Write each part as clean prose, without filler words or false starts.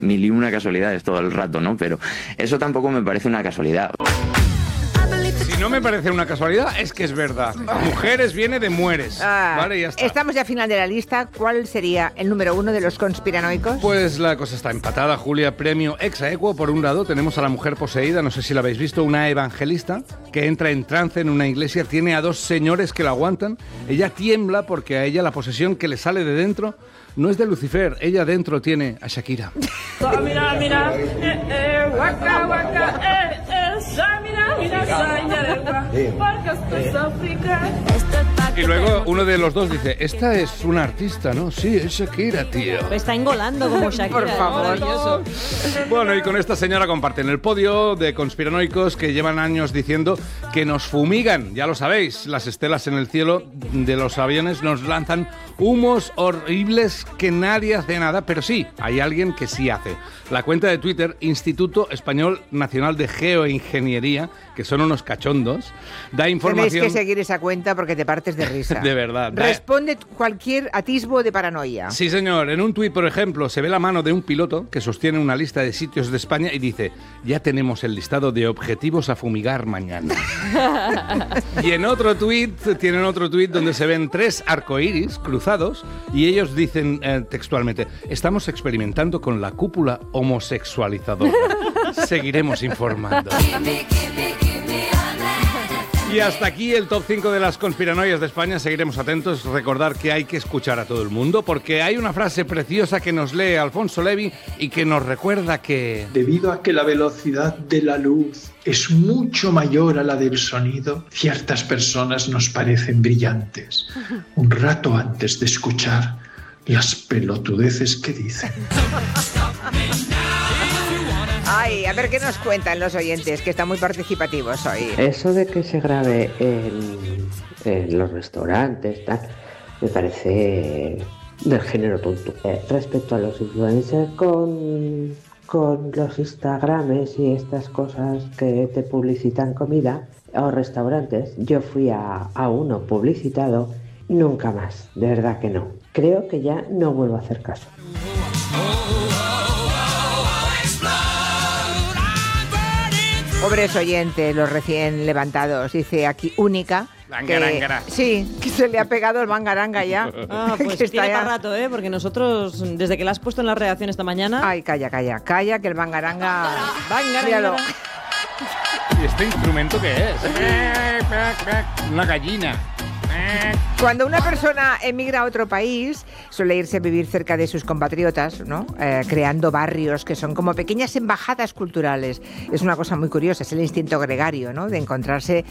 mil y una casualidades todo el rato, ¿no? Pero eso tampoco me parece una casualidad. Si no me parece una casualidad, es que es verdad. Mujeres viene de mueres. Vale, ya está. Estamos ya al final de la lista. ¿Cuál sería el número 1 de los conspiranoicos? Pues la cosa está empatada, Julia. Premio ex aequo. Por un lado tenemos a la mujer poseída, no sé si la habéis visto, una evangelista que entra en trance en una iglesia, tiene a dos señores que la aguantan. Ella tiembla porque a ella la posesión que le sale de dentro no es de Lucifer, ella dentro tiene a Shakira. Mira, mira, waka, waka, Y luego uno de los dos dice, esta es una artista, ¿no? Sí, es Shakira, tío. Me está engolando como Shakira. Por favor. Maravilloso. Bueno, y con esta señora comparten el podio de conspiranoicos que llevan años diciendo que nos fumigan. Ya lo sabéis, las estelas en el cielo de los aviones nos lanzan humos horribles que nadie hace nada, pero sí, hay alguien que sí hace. La cuenta de Twitter, Instituto Español Nacional de Geoingeniería, que son unos cachondos, da información... Tenéis que seguir esa cuenta porque te partes de risa. De verdad. Responde cualquier atisbo de paranoia. Sí, señor. En un tuit, por ejemplo, se ve la mano de un piloto que sostiene una lista de sitios de España y dice, ya tenemos el listado de objetivos a fumigar mañana. Y en otro tuit, tienen otro tuit donde se ven 3 arcoíris cruzados y ellos dicen textualmente, estamos experimentando con la cúpula homosexualizadora. Seguiremos informando. Y hasta aquí el top 5 de las conspiranoias de España. Seguiremos atentos. Recordar que hay que escuchar a todo el mundo porque hay una frase preciosa que nos lee Alfonso Levi y que nos recuerda que... Debido a que la velocidad de la luz es mucho mayor a la del sonido, ciertas personas nos parecen brillantes un rato antes de escuchar las pelotudeces que dicen. Ay, a ver qué nos cuentan los oyentes, que están muy participativos hoy. Eso de que se grabe en los restaurantes, tal, me parece del género tonto. Respecto a los influencers con los Instagrames y estas cosas que te publicitan comida o restaurantes, yo fui a uno publicitado, nunca más, de verdad que no. Creo que ya no vuelvo a hacer caso. Pobres oyentes, los recién levantados, dice aquí Única. Que se le ha pegado el bangaranga ya. Ah, pues que tiene está para rato, porque nosotros, desde que la has puesto en la redacción esta mañana... Ay, calla, que el bangaranga... Míralo. ¿Y este instrumento qué es? Una gallina. Cuando una persona emigra a otro país, suele irse a vivir cerca de sus compatriotas, ¿no? Creando barrios que son como pequeñas embajadas culturales. Es una cosa muy curiosa, es el instinto gregario, ¿no? De encontrarse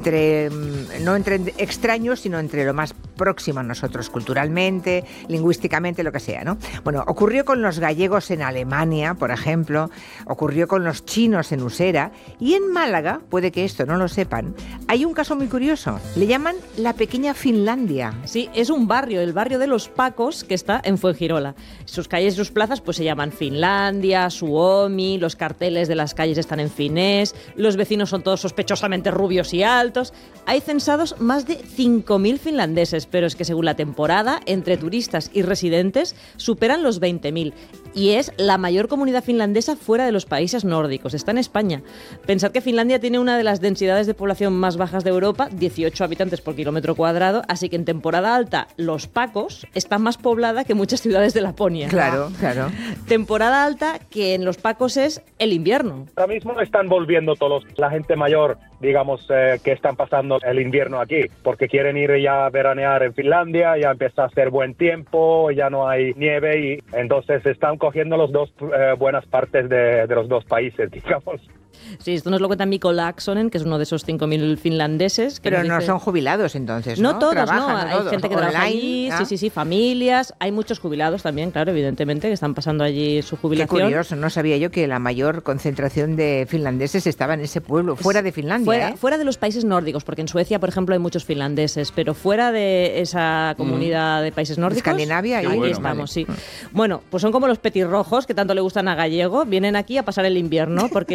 no entre extraños, sino entre lo más próximo a nosotros, culturalmente, lingüísticamente, lo que sea, ¿no? Bueno, ocurrió con los gallegos en Alemania, por ejemplo, ocurrió con los chinos en Usera, y en Málaga, puede que esto no lo sepan, hay un caso muy curioso. Le llaman la pequeña Finlandia. Sí, es un barrio, el barrio de los Pacos, que está en Fuengirola. Sus calles y sus plazas pues se llaman Finlandia, Suomi, los carteles de las calles están en finés, los vecinos son todos sospechosamente rubios y altos. Hay censados más de 5.000 finlandeses, pero es que según la temporada, entre turistas y residentes, superan los 20.000. Y es la mayor comunidad finlandesa fuera de los países nórdicos. Está en España. Pensad que Finlandia tiene una de las densidades de población más bajas de Europa, 18 habitantes por kilómetro cuadrado, así que en temporada alta Los Pacos está más poblada que muchas ciudades de Laponia. Claro, claro. Temporada alta que en Los Pacos es el invierno. Ahora mismo están volviendo la gente mayor, digamos, que están pasando el invierno aquí, porque quieren ir ya a veranear en Finlandia, ya empieza a hacer buen tiempo, ya no hay nieve y entonces están cogiendo los dos buenas partes de los dos países, digamos. Sí, esto nos lo cuenta Mikko Laaksonen, que es uno de esos 5.000 finlandeses. Que pero no son jubilados entonces, ¿no? No todos, trabajan, no. Hay gente que trabaja allí, sí, familias. Hay muchos jubilados también, claro, evidentemente, que están pasando allí su jubilación. Qué curioso, no sabía yo que la mayor concentración de finlandeses estaba en ese pueblo, fuera de Finlandia. Fuera de los países nórdicos, porque en Suecia, por ejemplo, hay muchos finlandeses, pero fuera de esa comunidad de países nórdicos... Escandinavia, ahí estamos, sí. Bueno, pues son como los petirrojos, que tanto le gustan a Gallego, vienen aquí a pasar el invierno, porque el verano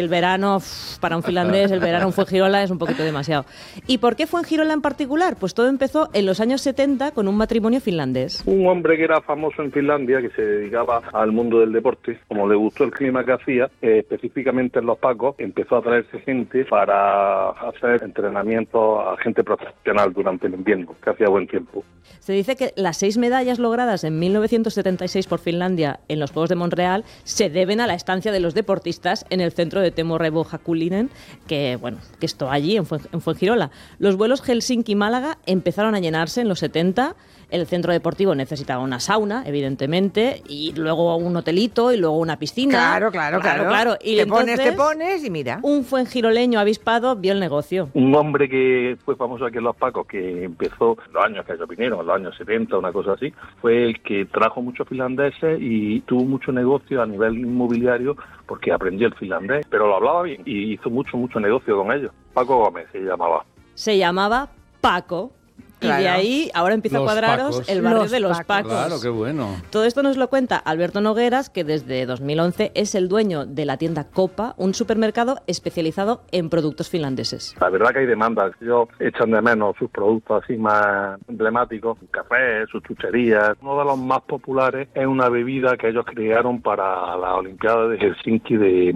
verano, para un finlandés, el verano en Fuengirola es un poquito demasiado. ¿Y por qué Fuengirola en particular? Pues todo empezó en los años 70 con un matrimonio finlandés. Un hombre que era famoso en Finlandia, que se dedicaba al mundo del deporte, como le gustó el clima que hacía, específicamente en los Pacos, empezó a traerse gente para hacer entrenamientos a gente profesional durante el invierno, que hacía buen tiempo. Se dice que las 6 medallas logradas en 1976 por Finlandia en los Juegos de Montreal se deben a la estancia de los deportistas en el centro de Temo Reumahoitoinen, que esto allí en Fuengirola. Los vuelos Helsinki-Málaga empezaron a llenarse en los 70. El centro deportivo necesitaba una sauna, evidentemente, y luego un hotelito y luego una piscina. Claro. Y te pones y mira. Un fuengiroleño avispado vio el negocio. Un hombre que fue famoso aquí en Los Pacos, que empezó en los años que ellos vinieron, en los años 70, una cosa así, fue el que trajo muchos finlandeses y tuvo mucho negocio a nivel inmobiliario porque aprendió el finlandés, pero lo hablaba bien y hizo mucho negocio con ellos. Paco Gómez se llamaba. Se llamaba Paco. Claro. Y de ahí ahora empieza a cuadraros el barrio de los Pacos. Claro, qué bueno. Todo esto nos lo cuenta Alberto Nogueras, que desde 2011 es el dueño de la tienda Copa, un supermercado especializado en productos finlandeses. La verdad que hay demanda. Ellos echan de menos sus productos así más emblemáticos, su café, sus chucherías. Uno de los más populares es una bebida que ellos crearon para la Olimpiada de Helsinki de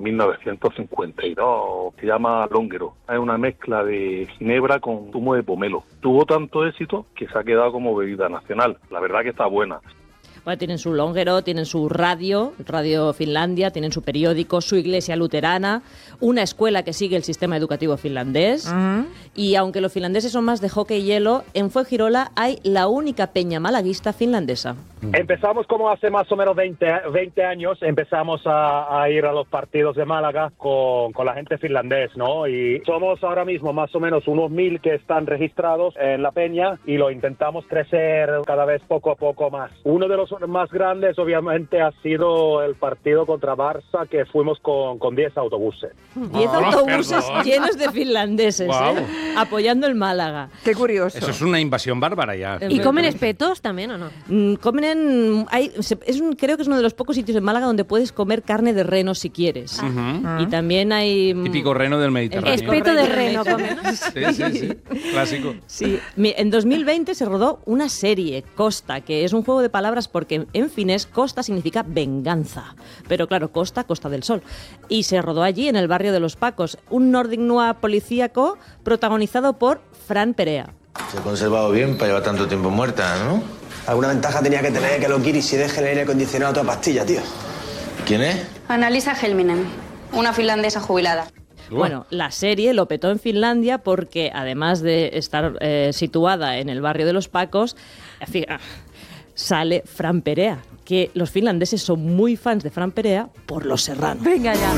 1952, que se llama Longero. Es una mezcla de ginebra con zumo de pomelo. Tuvo tanto éxito que se ha quedado como bebida nacional. La verdad que está buena. Bueno, tienen su Longero, tienen su Radio Finlandia, tienen su periódico, su iglesia luterana, una escuela que sigue el sistema educativo finlandés. Y aunque los finlandeses son más de hockey y hielo, en Fuengirola hay la única peña malaguista finlandesa. Empezamos como hace más o menos 20 años, empezamos a ir a los partidos de Málaga con la gente finlandés, ¿no? Y somos ahora mismo más o menos unos 1000 que están registrados en la peña y lo intentamos crecer cada vez poco a poco más. Uno de los más grandes obviamente ha sido el partido contra Barça, que fuimos con 10 autobuses. 10 autobuses llenos de finlandeses, Wow. apoyando el Málaga. Qué curioso. Eso es una invasión bárbara ya. ¿Y comen espetos también o no? Creo que es uno de los pocos sitios en Málaga donde puedes comer carne de reno si quieres. Y también hay... Típico reno del Mediterráneo. Espeto de reno comen, ¿no? Sí. Clásico. Sí. En 2020 se rodó una serie, Costa, que es un juego de palabras porque en finés Costa significa venganza. Pero claro, Costa del Sol. Y se rodó allí, en el barrio de los Pacos, un Nordic noir policíaco protagonizado por Fran Perea. Se ha conservado bien para llevar tanto tiempo muerta, ¿no? Alguna ventaja tenía que tener que los guiris si dejen el aire acondicionado a toda pastilla, tío. ¿Quién es? Annalisa Helminen, una finlandesa jubilada. Bueno, la serie lo petó en Finlandia porque, además de estar situada en el barrio de los Pacos, sale Fran Perea, que los finlandeses son muy fans de Fran Perea por Los Serrano. Venga ya.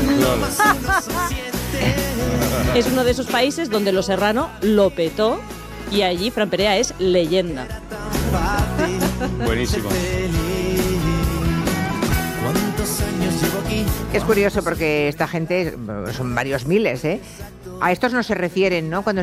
Es uno de esos países donde Los Serrano lo petó y allí Fran Perea es leyenda. Buenísimo. Es curioso porque esta gente, son varios miles, ¿eh? A estos no se refieren, ¿no? Cuando